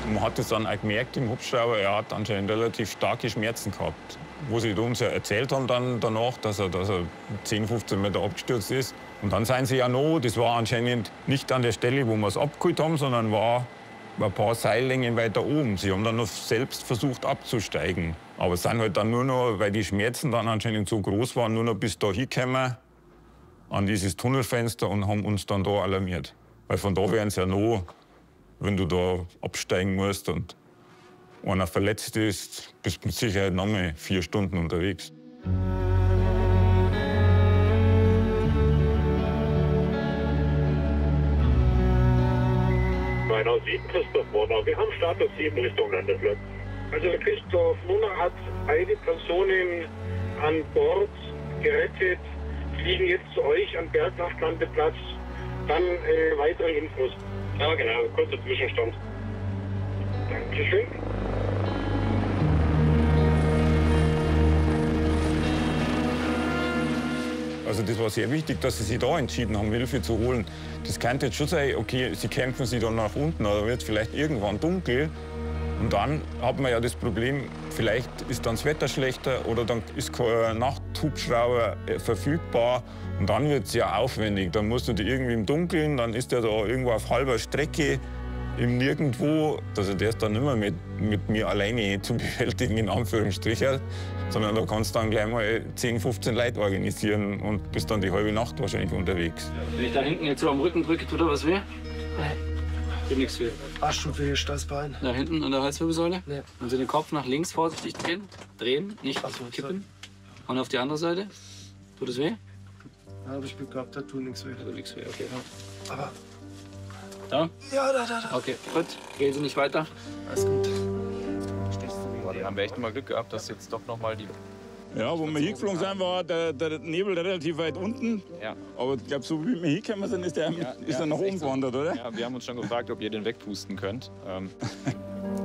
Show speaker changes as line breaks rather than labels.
Man hat es dann auch gemerkt im Hubschrauber, er hat anscheinend relativ starke Schmerzen gehabt. Wo sie uns ja erzählt haben dann danach, dass er 10, 15 Meter abgestürzt ist. Und dann seien sie ja noch, das war anscheinend nicht an der Stelle, wo wir es abgeholt haben, sondern war ein paar Seillängen weiter oben. Sie haben dann noch selbst versucht abzusteigen. Aber sind halt dann nur noch, weil die Schmerzen dann anscheinend so groß waren, nur noch bis da hingekommen an dieses Tunnelfenster und haben uns dann da alarmiert. Weil von da wären es ja noch, wenn du da absteigen musst und einer verletzt ist, bist du mit Sicherheit noch mal 4 Stunden unterwegs.
Meiner 7 Christoph Warner. Wir haben Status 7 Richtung Landeplatz. Also Christoph Warner hat beide Personen an Bord gerettet, fliegen jetzt zu euch am Bergwachtlandeplatz. Dann weitere Infos. Ja genau, kurzer Zwischenstand. Dankeschön.
Also das war sehr wichtig, dass sie sich da entschieden haben, Hilfe zu holen. Das könnte jetzt schon sein, okay, sie kämpfen sich dann nach unten, oder wird vielleicht irgendwann dunkel. Und dann hat man ja das Problem, vielleicht ist dann das Wetter schlechter oder dann ist kein Nachthubschrauber verfügbar. Und dann wird es ja aufwendig. Dann musst du die irgendwie im Dunkeln, dann ist der da irgendwo auf halber Strecke im Nirgendwo. Also der ist dann nicht mehr mit mir alleine zu bewältigen, in Anführungsstrichen. Sondern da kannst du dann gleich mal 10, 15 Leute organisieren und bist dann die halbe Nacht wahrscheinlich unterwegs.
Wenn ich da hinten jetzt so am Rücken drücke, tut da was weh?
Nein.
Tut nichts weh.
Arsch tut weh, Steißbein.
Da hinten an der Halswirbelsäule?
Nee.
Und Sie den Kopf nach links vorsichtig drehen. Drehen, nicht
Ach so,
kippen. Und auf die andere Seite? Tut es weh?
Da habe ich Glück gehabt, da tut nichts weh.
Tut nichts weh, okay.
Aber.
Da?
Ja, da.
Okay, gut. Gehen Sie nicht weiter.
Alles gut.
Dann haben wir echt mal Glück gehabt, dass jetzt doch noch mal die.
Ja, wo wir hingeflogen sind, war der Nebel relativ weit unten.
Ja.
Aber ich glaube, so wie wir hingekommen sind, ist er nach oben gewandert, oder?
Ja, wir haben uns schon gefragt, ob ihr den wegpusten könnt.